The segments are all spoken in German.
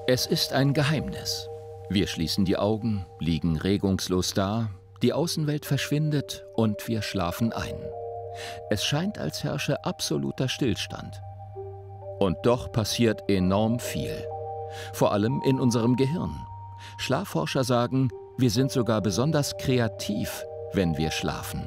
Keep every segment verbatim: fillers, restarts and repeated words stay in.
Es ist ein Geheimnis. Wir schließen die Augen, liegen regungslos da, die Außenwelt verschwindet und wir schlafen ein. Es scheint, als herrsche absoluter Stillstand. Und doch passiert enorm viel. Vor allem in unserem Gehirn. Schlafforscher sagen, wir sind sogar besonders kreativ, wenn wir schlafen.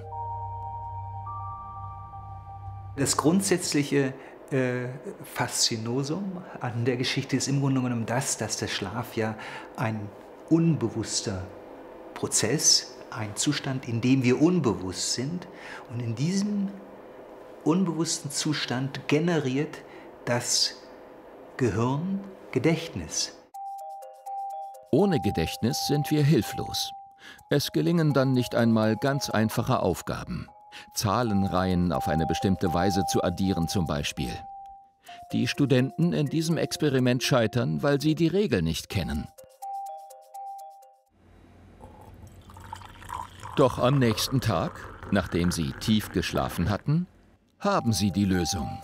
Das grundsätzliche äh, Faszinosum an der Geschichte ist im Grunde genommen das, dass der Schlaf ja ein unbewusster Prozess, ein Zustand, in dem wir unbewusst sind. Und in diesem unbewussten Zustand generiert das Gehirn Gedächtnis. Ohne Gedächtnis sind wir hilflos. Es gelingen dann nicht einmal ganz einfache Aufgaben. Zahlenreihen auf eine bestimmte Weise zu addieren zum Beispiel. Die Studenten in diesem Experiment scheitern, weil sie die Regel nicht kennen. Doch am nächsten Tag, nachdem sie tief geschlafen hatten, haben sie die Lösung.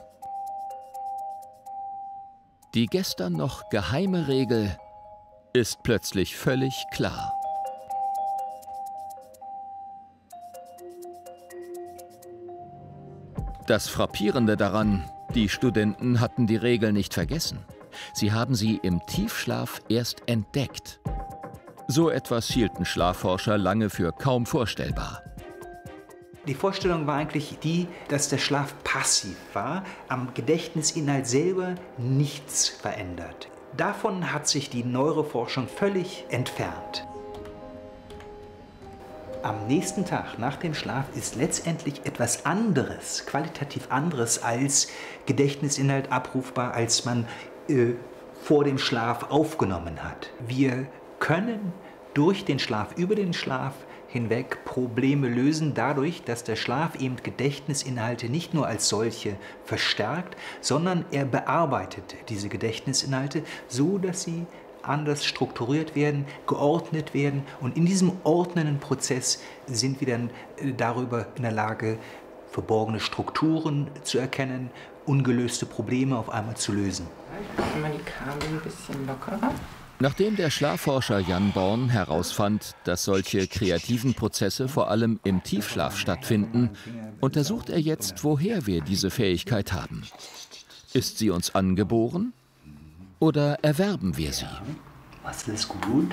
Die gestern noch geheime Regel ist plötzlich völlig klar. Das Frappierende daran, die Studenten hatten die Regel nicht vergessen. Sie haben sie im Tiefschlaf erst entdeckt. So etwas hielten Schlafforscher lange für kaum vorstellbar. Die Vorstellung war eigentlich die, dass der Schlaf passiv war, am Gedächtnisinhalt selber nichts verändert. Davon hat sich die Neuroforschung völlig entfernt. Am nächsten Tag nach dem Schlaf ist letztendlich etwas anderes, qualitativ anderes als Gedächtnisinhalt abrufbar, als man äh, vor dem Schlaf aufgenommen hat. Wir können durch den Schlaf, über den Schlaf hinweg Probleme lösen, dadurch, dass der Schlaf eben Gedächtnisinhalte nicht nur als solche verstärkt, sondern er bearbeitet diese Gedächtnisinhalte so, dass sie anders strukturiert werden, geordnet werden. Und in diesem ordnenden Prozess sind wir dann darüber in der Lage, verborgene Strukturen zu erkennen, ungelöste Probleme auf einmal zu lösen. Ich mache mal die Kabel ein bisschen lockerer. Nachdem der Schlafforscher Jan Born herausfand, dass solche kreativen Prozesse vor allem im Tiefschlaf stattfinden, untersucht er jetzt, woher wir diese Fähigkeit haben. Ist sie uns angeboren oder erwerben wir sie? Was ist gut?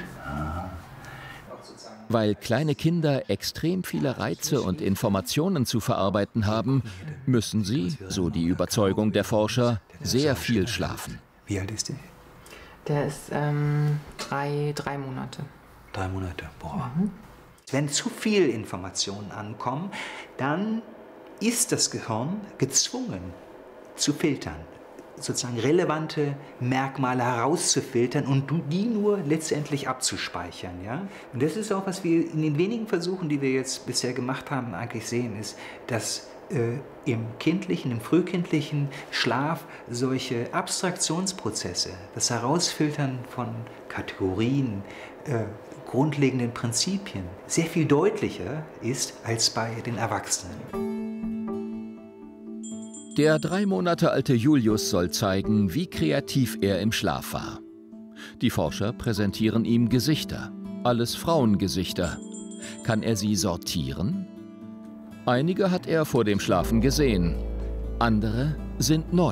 Weil kleine Kinder extrem viele Reize und Informationen zu verarbeiten haben, müssen sie, so die Überzeugung der Forscher, sehr viel schlafen. Wie alt ist der? Der ist ähm, drei, drei Monate. Drei Monate, boah. Mhm. Wenn zu viel Informationen ankommen, dann ist das Gehirn gezwungen zu filtern, sozusagen relevante Merkmale herauszufiltern und die nur letztendlich abzuspeichern. Ja? Und das ist auch, was wir in den wenigen Versuchen, die wir jetzt bisher gemacht haben, eigentlich sehen, ist, dass äh, im kindlichen, im frühkindlichen Schlaf solche Abstraktionsprozesse, das Herausfiltern von Kategorien, äh, grundlegenden Prinzipien, sehr viel deutlicher ist als bei den Erwachsenen. Der drei Monate alte Julius soll zeigen, wie kreativ er im Schlaf war. Die Forscher präsentieren ihm Gesichter, alles Frauengesichter. Kann er sie sortieren? Einige hat er vor dem Schlafen gesehen, andere sind neu.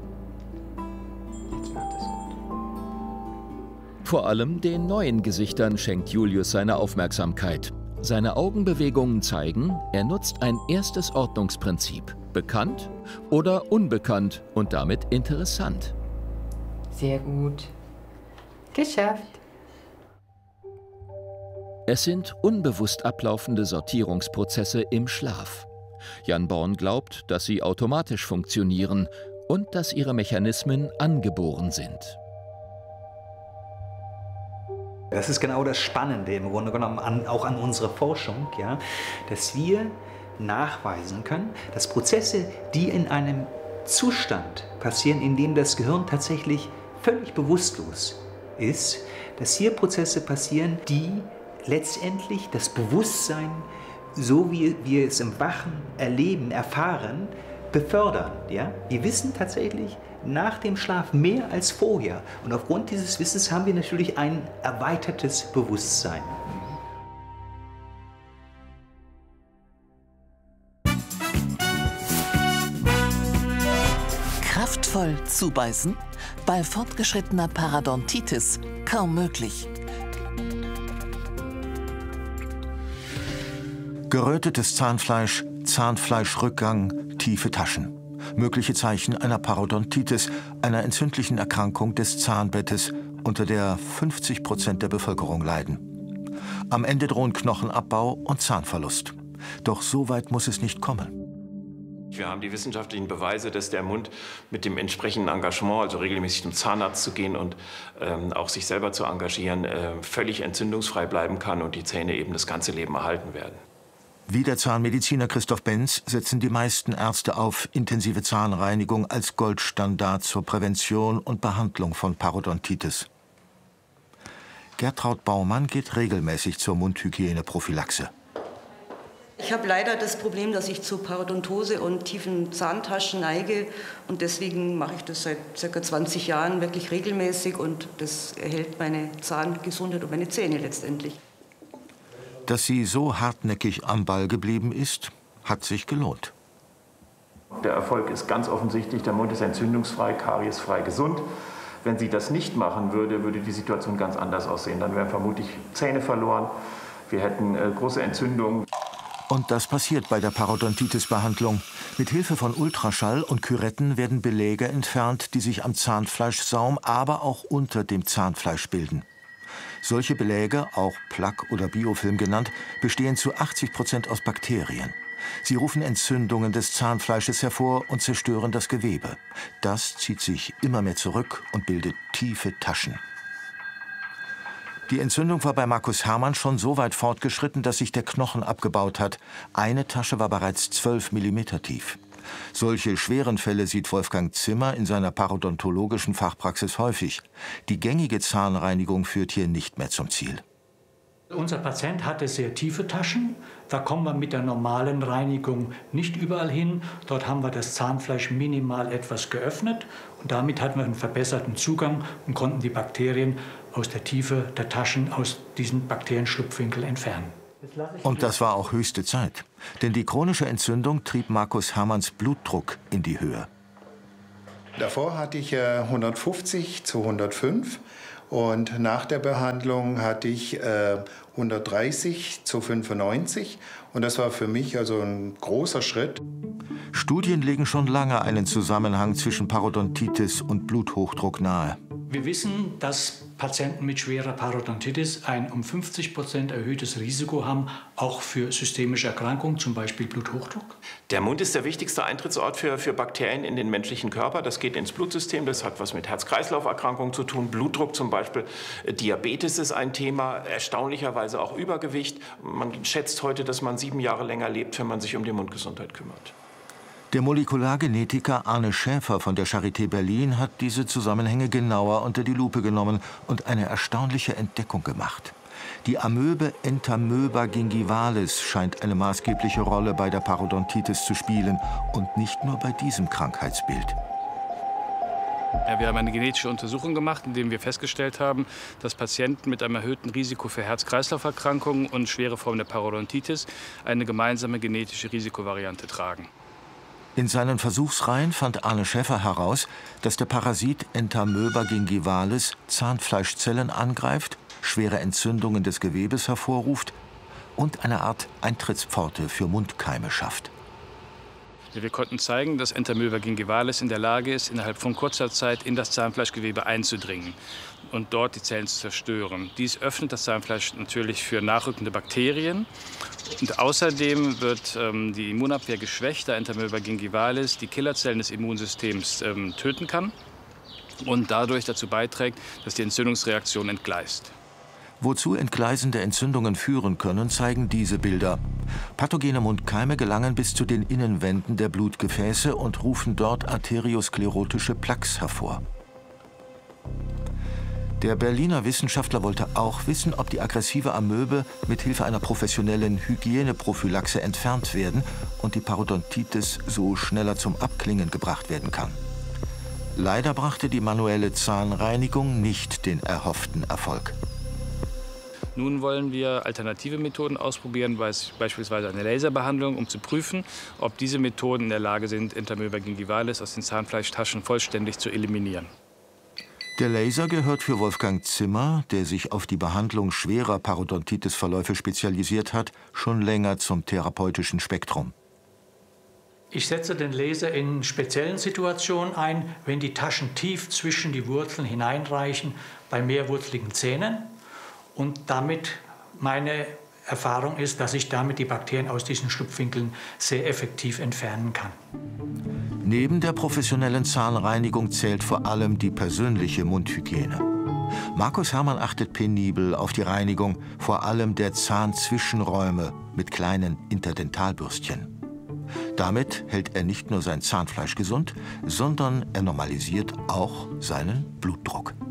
Vor allem den neuen Gesichtern schenkt Julius seine Aufmerksamkeit. Seine Augenbewegungen zeigen, er nutzt ein erstes Ordnungsprinzip. Bekannt oder unbekannt und damit interessant. Sehr gut. Geschafft. Es sind unbewusst ablaufende Sortierungsprozesse im Schlaf. Jan Born glaubt, dass sie automatisch funktionieren und dass ihre Mechanismen angeboren sind. Das ist genau das Spannende im Grunde genommen an, auch an unserer Forschung, ja, dass wir nachweisen können, dass Prozesse, die in einem Zustand passieren, in dem das Gehirn tatsächlich völlig bewusstlos ist, dass hier Prozesse passieren, die letztendlich das Bewusstsein, so wie wir es im Wachen erleben, erfahren, befördern. Ja? Wir wissen tatsächlich nach dem Schlaf mehr als vorher. Und aufgrund dieses Wissens haben wir natürlich ein erweitertes Bewusstsein. Kraftvoll zubeißen? Bei fortgeschrittener Parodontitis kaum möglich. Gerötetes Zahnfleisch, Zahnfleischrückgang, tiefe Taschen. Mögliche Zeichen einer Parodontitis, einer entzündlichen Erkrankung des Zahnbettes, unter der fünfzig Prozent der Bevölkerung leiden. Am Ende drohen Knochenabbau und Zahnverlust. Doch so weit muss es nicht kommen. Wir haben die wissenschaftlichen Beweise, dass der Mund mit dem entsprechenden Engagement, also regelmäßig zum Zahnarzt zu gehen und ähm, auch sich selber zu engagieren, äh, völlig entzündungsfrei bleiben kann und die Zähne eben das ganze Leben erhalten werden. Wie der Zahnmediziner Christoph Benz setzen die meisten Ärzte auf intensive Zahnreinigung als Goldstandard zur Prävention und Behandlung von Parodontitis. Gertraud Baumann geht regelmäßig zur Mundhygieneprophylaxe. Ich habe leider das Problem, dass ich zu Parodontose und tiefen Zahntaschen neige. Und deswegen mache ich das seit ca. zwanzig Jahren wirklich regelmäßig. Und das erhält meine Zahngesundheit und meine Zähne letztendlich. Dass sie so hartnäckig am Ball geblieben ist, hat sich gelohnt. Der Erfolg ist ganz offensichtlich, der Mund ist entzündungsfrei, kariesfrei, gesund. Wenn sie das nicht machen würde, würde die Situation ganz anders aussehen. Dann wären vermutlich Zähne verloren, wir hätten äh, große Entzündungen. Und das passiert bei der Parodontitis-Behandlung. Mit Hilfe von Ultraschall und Küretten werden Beläge entfernt, die sich am Zahnfleischsaum, aber auch unter dem Zahnfleisch bilden. Solche Beläge, auch Plaque oder Biofilm genannt, bestehen zu achtzig Prozent aus Bakterien. Sie rufen Entzündungen des Zahnfleisches hervor und zerstören das Gewebe. Das zieht sich immer mehr zurück und bildet tiefe Taschen. Die Entzündung war bei Markus Hermann schon so weit fortgeschritten, dass sich der Knochen abgebaut hat. Eine Tasche war bereits zwölf Millimeter tief. Solche schweren Fälle sieht Wolfgang Zimmer in seiner parodontologischen Fachpraxis häufig. Die gängige Zahnreinigung führt hier nicht mehr zum Ziel. Unser Patient hatte sehr tiefe Taschen. Da kommen wir mit der normalen Reinigung nicht überall hin. Dort haben wir das Zahnfleisch minimal etwas geöffnet. Und damit hatten wir einen verbesserten Zugang und konnten die Bakterien aus der Tiefe der Taschen, aus diesen Bakterienschlupfwinkel entfernen. Und das war auch höchste Zeit. Denn die chronische Entzündung trieb Markus Hermanns Blutdruck in die Höhe. Davor hatte ich äh, hundertfünfzig zu hundertfünf und nach der Behandlung hatte ich äh, hundertdreißig zu fünfundneunzig. Und das war für mich also ein großer Schritt. Studien legen schon lange einen Zusammenhang zwischen Parodontitis und Bluthochdruck nahe. Wir wissen, dass Patienten mit schwerer Parodontitis ein um fünfzig Prozent erhöhtes Risiko haben, auch für systemische Erkrankungen, zum Beispiel Bluthochdruck. Der Mund ist der wichtigste Eintrittsort für, für Bakterien in den menschlichen Körper. Das geht ins Blutsystem, das hat was mit Herz-Kreislauf-Erkrankungen zu tun. Blutdruck zum Beispiel, Diabetes ist ein Thema, erstaunlicherweise auch Übergewicht. Man schätzt heute, dass man sieben Jahre länger lebt, wenn man sich um die Mundgesundheit kümmert. Der Molekulargenetiker Arne Schäfer von der Charité Berlin hat diese Zusammenhänge genauer unter die Lupe genommen und eine erstaunliche Entdeckung gemacht. Die Amöbe Entamoeba gingivalis scheint eine maßgebliche Rolle bei der Parodontitis zu spielen und nicht nur bei diesem Krankheitsbild. Ja, wir haben eine genetische Untersuchung gemacht, in der wir festgestellt haben, dass Patienten mit einem erhöhten Risiko für Herz-Kreislauf-Erkrankungen und schwere Formen der Parodontitis eine gemeinsame genetische Risikovariante tragen. In seinen Versuchsreihen fand Arne Schäfer heraus, dass der Parasit Entamoeba gingivalis Zahnfleischzellen angreift, schwere Entzündungen des Gewebes hervorruft und eine Art Eintrittspforte für Mundkeime schafft. Wir konnten zeigen, dass Entamoeba gingivalis in der Lage ist, innerhalb von kurzer Zeit in das Zahnfleischgewebe einzudringen und dort die Zellen zu zerstören. Dies öffnet das Zahnfleisch natürlich für nachrückende Bakterien. Und außerdem wird ähm, die Immunabwehr geschwächt, da Entamoeba gingivalis die Killerzellen des Immunsystems ähm, töten kann und dadurch dazu beiträgt, dass die Entzündungsreaktion entgleist. Wozu entgleisende Entzündungen führen können, zeigen diese Bilder. Pathogene Mundkeime gelangen bis zu den Innenwänden der Blutgefäße und rufen dort arteriosklerotische Plaques hervor. Der Berliner Wissenschaftler wollte auch wissen, ob die aggressive Amöbe mit Hilfe einer professionellen Hygieneprophylaxe entfernt werden und die Parodontitis so schneller zum Abklingen gebracht werden kann. Leider brachte die manuelle Zahnreinigung nicht den erhofften Erfolg. Nun wollen wir alternative Methoden ausprobieren, beispielsweise eine Laserbehandlung, um zu prüfen, ob diese Methoden in der Lage sind, Entamoeba gingivalis aus den Zahnfleischtaschen vollständig zu eliminieren. Der Laser gehört für Wolfgang Zimmer, der sich auf die Behandlung schwerer Parodontitis-Verläufe spezialisiert hat, schon länger zum therapeutischen Spektrum. Ich setze den Laser in speziellen Situationen ein, wenn die Taschen tief zwischen die Wurzeln hineinreichen, bei mehrwurzeligen Zähnen. Und damit meine Erfahrung ist, dass ich damit die Bakterien aus diesen Schlupfwinkeln sehr effektiv entfernen kann. Neben der professionellen Zahnreinigung zählt vor allem die persönliche Mundhygiene. Markus Herrmann achtet penibel auf die Reinigung, vor allem der Zahnzwischenräume mit kleinen Interdentalbürstchen. Damit hält er nicht nur sein Zahnfleisch gesund, sondern er normalisiert auch seinen Blutdruck.